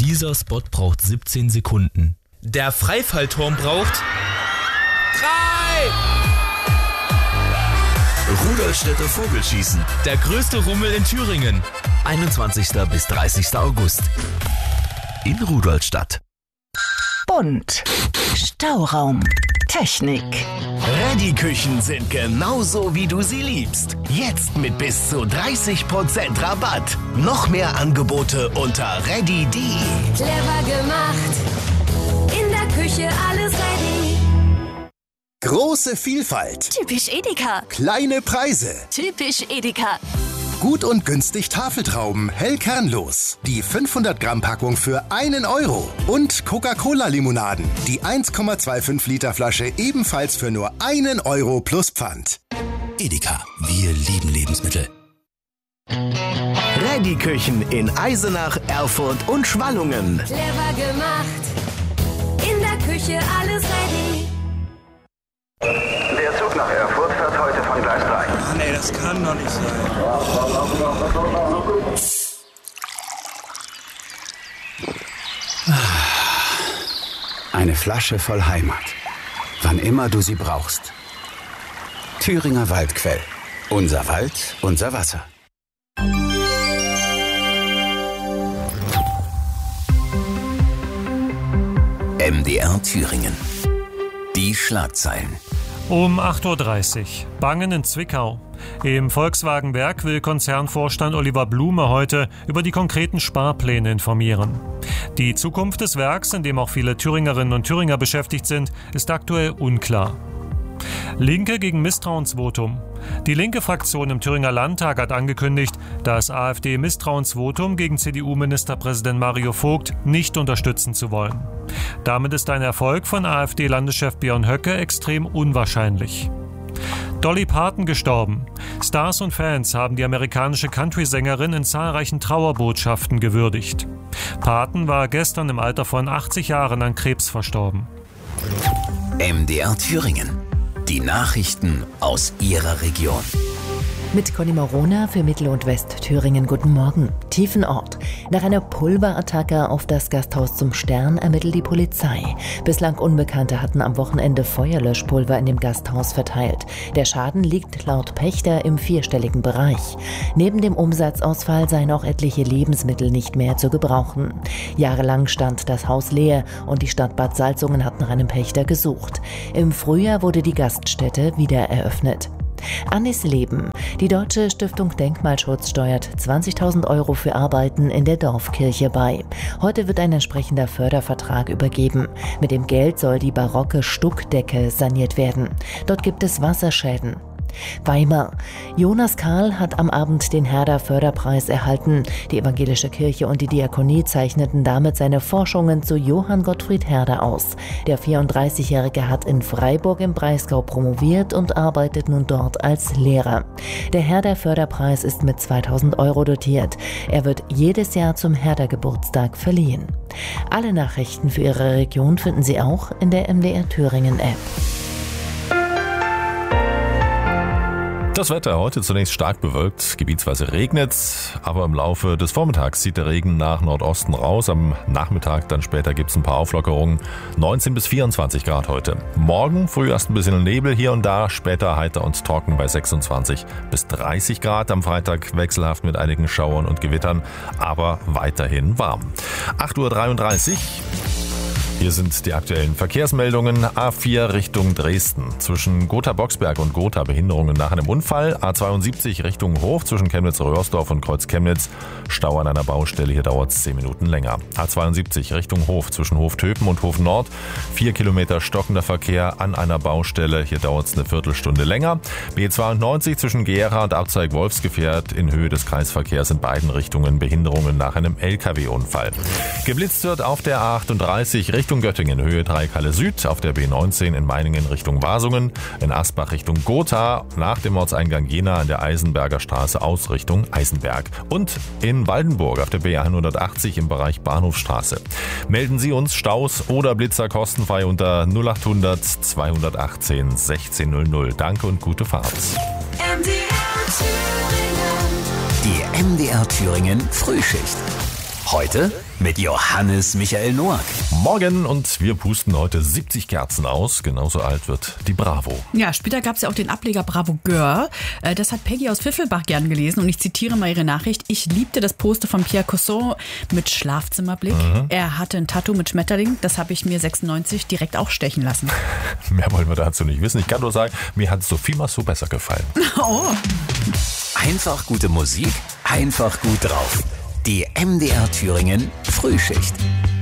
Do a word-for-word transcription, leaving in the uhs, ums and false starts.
Dieser Spot braucht siebzehn Sekunden. Der Freifallturm braucht drei! Rudolstädter Vogelschießen. Der größte Rummel in Thüringen. einundzwanzigsten bis dreißigsten August. In Rudolstadt. Bunt. Stauraum. Technik. Ready-Küchen sind genauso, wie du sie liebst. Jetzt mit bis zu dreißig Prozent Rabatt. Noch mehr Angebote unter ready punkt de. Clever gemacht. In der Küche alles ready. Große Vielfalt. Typisch Edeka. Kleine Preise. Typisch Edeka. Gut und günstig Tafeltrauben, hell kernlos. Die fünfhundert Gramm Packung für einen Euro. Und Coca-Cola-Limonaden. Die eins Komma fünfundzwanzig Liter Flasche ebenfalls für nur einen Euro plus Pfand. Edeka, wir lieben Lebensmittel. Ready-Küchen in Eisenach, Erfurt und Schwallungen. Clever gemacht. In der Küche alles ready. Der Zug nach Erfurt fährt heute von Gleis drei. Ah, nee, das kann doch nicht sein. Eine Flasche voll Heimat. Wann immer du sie brauchst. Thüringer Waldquell. Unser Wald, unser Wasser. M D R Thüringen. Die Schlagzeilen. Um acht Uhr dreißig. Bangen in Zwickau. Im Volkswagen-Werk will Konzernvorstand Oliver Blume heute über die konkreten Sparpläne informieren. Die Zukunft des Werks, in dem auch viele Thüringerinnen und Thüringer beschäftigt sind, ist aktuell unklar. Linke gegen Misstrauensvotum. Die linke Fraktion im Thüringer Landtag hat angekündigt, das AfD-Misstrauensvotum gegen C D U-Ministerpräsident Mario Vogt nicht unterstützen zu wollen. Damit ist ein Erfolg von AfD-Landeschef Björn Höcke extrem unwahrscheinlich. Dolly Parton gestorben. Stars und Fans haben die amerikanische Country-Sängerin in zahlreichen Trauerbotschaften gewürdigt. Parton war gestern im Alter von achtzig Jahren an Krebs verstorben. M D R Thüringen. Die Nachrichten aus Ihrer Region. Mit Conny Morona für Mittel- und Westthüringen. Guten Morgen. Tiefenort. Nach einer Pulverattacke auf das Gasthaus zum Stern ermittelt die Polizei. Bislang Unbekannte hatten am Wochenende Feuerlöschpulver in dem Gasthaus verteilt. Der Schaden liegt laut Pächter im vierstelligen Bereich. Neben dem Umsatzausfall seien auch etliche Lebensmittel nicht mehr zu gebrauchen. Jahrelang stand das Haus leer und die Stadt Bad Salzungen hat nach einem Pächter gesucht. Im Frühjahr wurde die Gaststätte wieder eröffnet. Annis Leben. Die Deutsche Stiftung Denkmalschutz steuert zwanzigtausend Euro für Arbeiten in der Dorfkirche bei. Heute wird ein entsprechender Fördervertrag übergeben. Mit dem Geld soll die barocke Stuckdecke saniert werden. Dort gibt es Wasserschäden. Weimar. Jonas Karl hat am Abend den Herder-Förderpreis erhalten. Die Evangelische Kirche und die Diakonie zeichneten damit seine Forschungen zu Johann Gottfried Herder aus. Der vierunddreißigjährige hat in Freiburg im Breisgau promoviert und arbeitet nun dort als Lehrer. Der Herder-Förderpreis ist mit zweitausend Euro dotiert. Er wird jedes Jahr zum Herder-Geburtstag verliehen. Alle Nachrichten für Ihre Region finden Sie auch in der M D R Thüringen-App. Das Wetter heute zunächst stark bewölkt, gebietsweise regnet, aber im Laufe des Vormittags zieht der Regen nach Nordosten raus. Am Nachmittag dann später gibt es ein paar Auflockerungen. neunzehn bis vierundzwanzig Grad heute. Morgen früh erst ein bisschen Nebel hier und da, später heiter und trocken bei sechsundzwanzig bis dreißig Grad. Am Freitag wechselhaft mit einigen Schauern und Gewittern, aber weiterhin warm. acht Uhr dreiunddreißig. Hier sind die aktuellen Verkehrsmeldungen. A vier Richtung Dresden. Zwischen Gotha-Boxberg und Gotha Behinderungen nach einem Unfall. A zweiundsiebzig Richtung Hof zwischen Chemnitz-Röhrsdorf und Kreuz-Chemnitz. Stau an einer Baustelle, hier dauert es zehn Minuten länger. A zweiundsiebzig Richtung Hof zwischen Hof-Töpen und Hof-Nord. Vier Kilometer stockender Verkehr an einer Baustelle, hier dauert es eine Viertelstunde länger. B zweiundneunzig zwischen Gera und Abzeig-Wolfsgefährt in Höhe des Kreisverkehrs in beiden Richtungen Behinderungen nach einem L K W-Unfall. Geblitzt wird auf der A achtunddreißig Richtung Richtung Göttingen, Höhe drei Kalle Süd, auf der B neunzehn in Meiningen Richtung Wasungen, in Asbach Richtung Gotha, nach dem Ortseingang Jena an der Eisenberger Straße aus Richtung Eisenberg und in Waldenburg auf der B hundertachtzig im Bereich Bahnhofstraße. Melden Sie uns Staus oder Blitzer kostenfrei unter null achthundert zweihundertachtzehn sechzehn null null. Danke und gute Fahrt. M D R Thüringen. Die M D R Thüringen Frühschicht. Heute mit Johannes Michael Noack. Morgen und wir pusten heute siebzig Kerzen aus. Genauso alt wird die Bravo. Ja, später gab es ja auch den Ableger Bravo Girl. Das hat Peggy aus Pfiffelbach gern gelesen und ich zitiere mal ihre Nachricht. Ich liebte das Poster von Pierre Cosson mit Schlafzimmerblick. Mhm. Er hatte ein Tattoo mit Schmetterling. Das habe ich mir sechsundneunzig direkt auch stechen lassen. Mehr wollen wir dazu nicht wissen. Ich kann nur sagen, mir hat Sophie Massot besser gefallen. Oh. Einfach gute Musik, einfach gut drauf. Die M D R Thüringen Frühschicht.